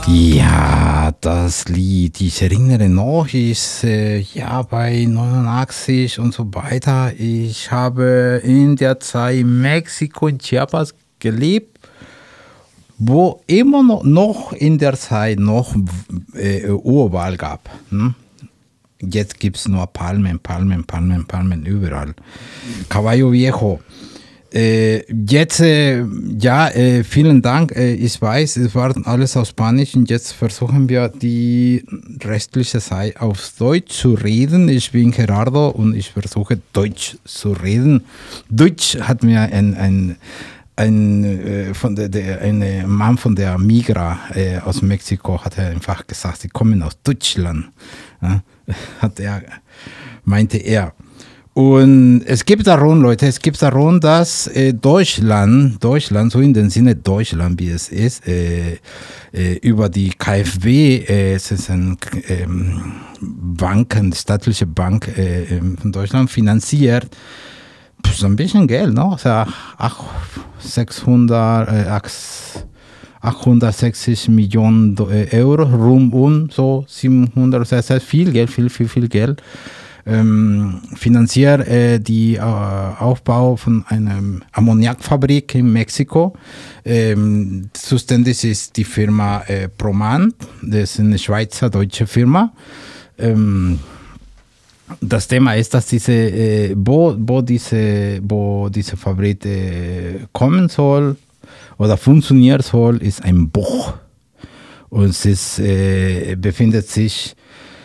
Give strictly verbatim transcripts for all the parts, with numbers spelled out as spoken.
Ja, das Lied, ich erinnere noch, ist äh, ja bei neunundachtzig und so weiter. Ich habe in der Zeit in Mexiko, in Chiapas gelebt, wo immer noch, noch in der Zeit noch äh, Urwald gab. Hm? Jetzt gibt es nur Palmen, Palmen, Palmen, Palmen überall. Caballo Viejo. Äh, jetzt, äh, ja, äh, vielen Dank. Äh, ich weiß, es war alles auf Spanisch und jetzt versuchen wir die restliche Zeit auf Deutsch zu reden. Ich bin Gerardo und ich versuche Deutsch zu reden. Deutsch hat mir ein, ein, ein, äh, von der, der, ein Mann von der Migra äh, aus Mexiko hat einfach gesagt, sie kommen aus Deutschland. Ja, hat er, meinte er. Und es gibt darum, Leute, es gibt darum, dass äh, Deutschland, Deutschland, so in dem Sinne Deutschland, wie es ist, äh, äh, über die KfW, äh, es ist eine ähm, Bank, eine staatliche Bank äh, von Deutschland, finanziert so ein bisschen Geld, ne? Also sechshundert, äh, achthundertsechzig Millionen Euro, rum und so siebenhundert, das heißt viel Geld, viel, viel, viel Geld. Ähm, finanziert äh, die äh, Aufbau von einer Ammoniakfabrik in Mexiko. Ähm, zuständig ist die Firma äh, Proman, das ist eine Schweizer-deutsche Firma. Ähm, das Thema ist, dass diese, äh, wo, wo, diese, wo diese Fabrik äh, kommen soll oder funktionieren soll, ist ein Buch. Und es ist, äh, befindet sich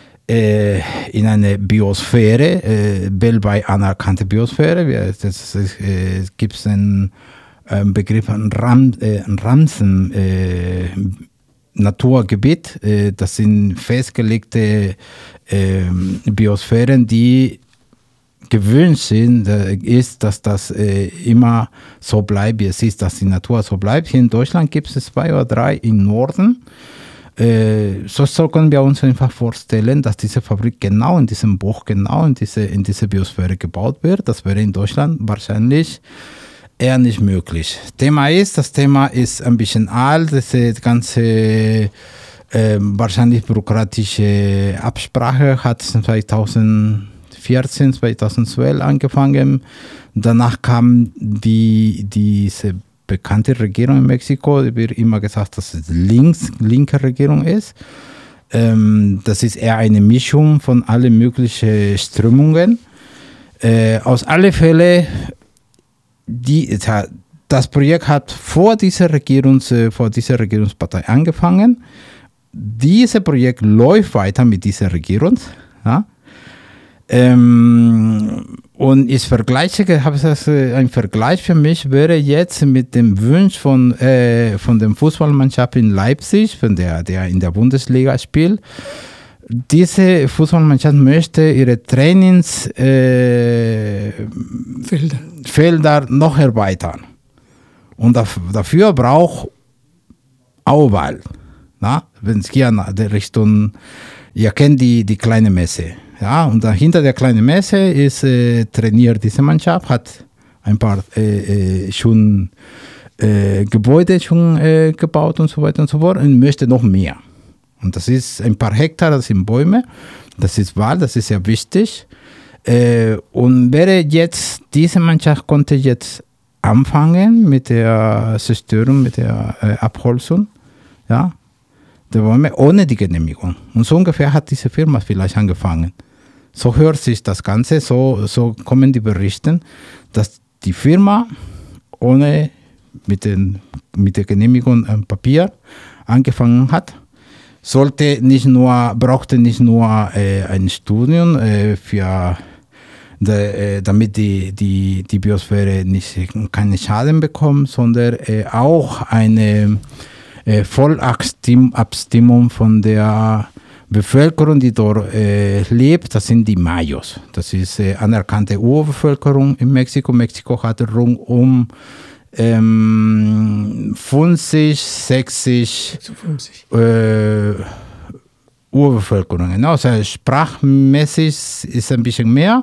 in einer Biosphäre, äh, weltweit anerkannte Biosphäre. Es äh, gibt einen äh, Begriff, ein, Ram, äh, ein Ramsen äh, Naturgebiet. Äh, das sind festgelegte äh, Biosphären, die gewöhnt sind, äh, ist, dass das äh, immer so bleibt, wie es ist, dass die Natur so bleibt. Hier in Deutschland gibt es zwei oder drei im Norden. Äh, so, so können wir uns einfach vorstellen, dass diese Fabrik genau in diesem Buch, genau in diese, in diese Biosphäre gebaut wird. Das wäre in Deutschland wahrscheinlich eher nicht möglich. Thema ist, das Thema ist ein bisschen alt, diese ganze äh, wahrscheinlich bürokratische Absprache hat zweitausendvierzehn, zweitausendzwölf angefangen. Danach kam die, diese bekannte Regierung in Mexiko, wird immer gesagt, dass es links, linke Regierung ist. Ähm, das ist eher eine Mischung von allen möglichen Strömungen. Äh, aus allen Fällen, die, das Projekt hat vor dieser, Regierungs, vor dieser Regierungspartei angefangen. Dieses Projekt läuft weiter mit dieser Regierung. Ja? Ähm, und ich vergleiche, habe das, ein Vergleich für mich wäre jetzt mit dem Wunsch von, äh, von der Fußballmannschaft in Leipzig, von der, der in der Bundesliga spielt. Diese Fußballmannschaft möchte ihre Trainingsfelder äh, Felder noch erweitern. Und dafür braucht Auwald. Wenn es hier nach der Richtung, ihr kennt die, die kleine Messe. Ja, und dahinter der kleinen Messe ist äh, trainiert diese Mannschaft, hat ein paar äh, äh, schon äh, Gebäude schon äh, gebaut und so weiter und so fort und möchte noch mehr. Und das ist ein paar Hektar, das sind Bäume, das ist Wald, das ist sehr wichtig. Äh, und wäre jetzt, diese Mannschaft konnte jetzt anfangen mit der Zerstörung, mit der äh, Abholzung, ja, der Bäume ohne die Genehmigung. Und so ungefähr hat diese Firma vielleicht angefangen. So hört sich das Ganze, so, so kommen die Berichte, dass die Firma ohne mit, den, mit der Genehmigung am Papier angefangen hat. Sollte nicht nur, brauchte nicht nur äh, ein Studium äh, für, de, äh, damit die, die, die Biosphäre nicht, keinen Schaden bekommt, sondern äh, auch eine äh, Vollabstimmung von der Bevölkerung, die dort äh, lebt. Das sind die Mayos. Das ist äh, anerkannte Urbevölkerung in Mexiko. Mexiko hat rund um ähm, fünfzig, sechzig äh, Urbevölkerungen. Also sprachmäßig ist ein bisschen mehr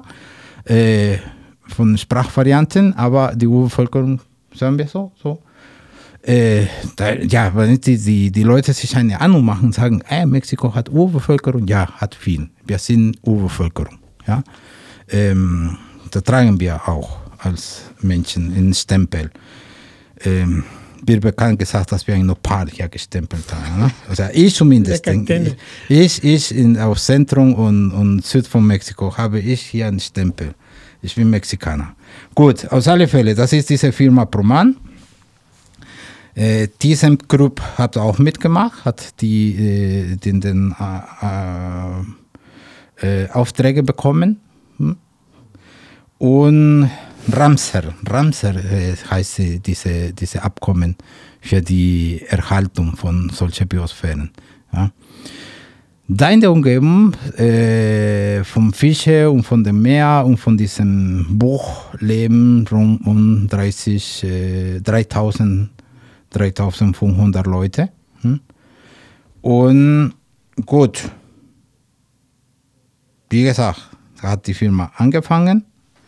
äh, von Sprachvarianten, aber die Urbevölkerung, sagen wir so, so Äh, da, ja, wenn die, die, die Leute sich eine Ahnung machen und sagen, äh, Mexiko hat Urbevölkerung, ja, hat viel. Wir sind Urbevölkerung. Ja? Ähm, da tragen wir auch als Menschen einen Stempel. Ähm, wird bekannt gesagt, dass wir ein Nopal hier gestempelt haben. Ne? Also ich zumindest. Denke, ich ich in, auf Zentrum und, und Süd von Mexiko habe ich hier einen Stempel. Ich bin Mexikaner. Gut, aus alle Fälle, das ist diese Firma Proman. Äh, ThyssenKrupp hat auch mitgemacht, hat die äh, den, den äh, äh, Aufträge bekommen. Hm? Und Ramsar, Ramsar äh, heißt diese, diese Abkommen für die Erhaltung von solchen Biosphären. Ja. Da in der Umgebung äh, vom Fische und von dem Meer und von diesem Buch leben rund um dreißig, äh, dreitausend, dreitausendfünfhundert Leute. Hm? Und gut, wie gesagt, hat die Firma angefangen.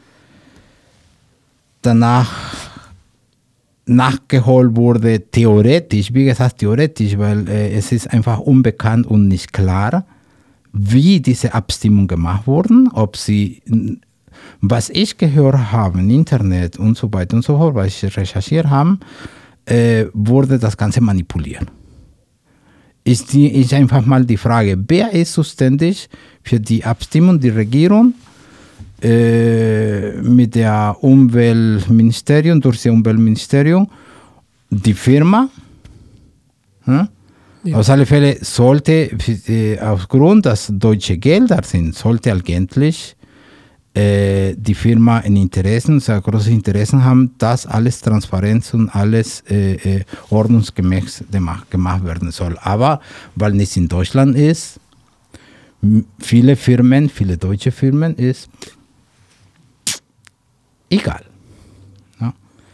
Danach nachgeholt wurde theoretisch, wie gesagt theoretisch, weil äh, es ist einfach unbekannt und nicht klar, wie diese Abstimmung gemacht wurden, ob sie, was ich gehört habe im Internet und so weiter und so fort, was ich recherchiert habe, äh, wurde das Ganze manipuliert. Ist, die, ist einfach mal die Frage, wer ist zuständig für die Abstimmung, die Regierung, Äh, mit der Umweltministerium, durch das Umweltministerium, die Firma. Hm? Ja. Aus alle Fälle sollte, äh, aufgrund, dass deutsche Gelder sind, sollte eigentlich äh, die Firma ein Interessen, sehr große Interessen haben, dass alles Transparenz und alles äh, äh, ordnungsgemäß gemacht, gemacht werden soll. Aber weil nicht in Deutschland ist, viele Firmen, viele deutsche Firmen ist egal. Ja.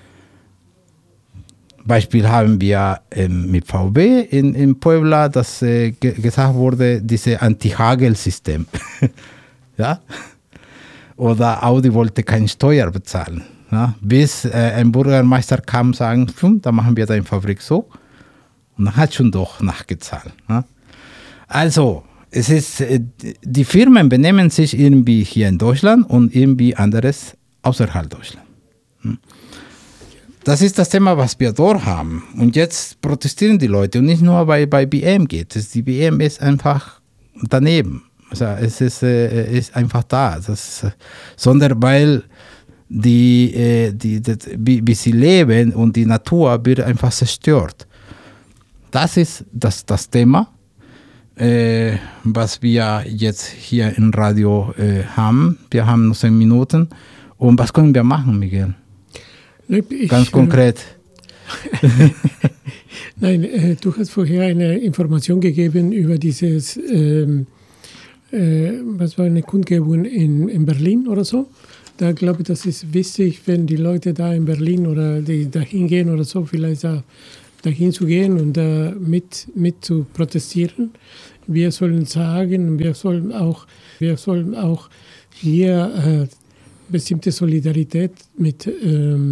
Beispiel haben wir ähm, mit V W in, in Puebla, dass äh, ge gesagt wurde, dieses Anti-Hagel-System. Ja? Oder Audi wollte keine Steuer bezahlen. Ja? Bis äh, ein Bürgermeister kam und sagte, da machen wir deine Fabrik so. Und dann hat schon doch nachgezahlt. Ja? Also, es ist, äh, die Firmen benehmen sich irgendwie hier in Deutschland und irgendwie anderes außerhalb Deutschland. Das ist das Thema, was wir dort haben. Und jetzt protestieren die Leute. Und nicht nur bei, bei B M geht es. Die B M ist einfach daneben. Also es ist, äh, ist einfach da. Das, sondern weil die, äh, die, die, wie, wie sie leben und die Natur wird einfach zerstört. Das ist das, das Thema, äh, was wir jetzt hier im Radio äh, haben. Wir haben noch zehn Minuten. Und was können wir machen, Miguel? Ich, Ganz konkret. Nein, äh, du hast vorher eine Information gegeben über dieses, ähm, äh, was war eine Kundgebung in, in Berlin oder so. Da glaube ich, das ist wichtig, wenn die Leute da in Berlin oder die da hingehen oder so, vielleicht da dahin zu gehen und da mit, mit zu protestieren. Wir sollen sagen, wir sollen auch, wir sollen auch hier äh, bestimmte Solidarität mit ähm,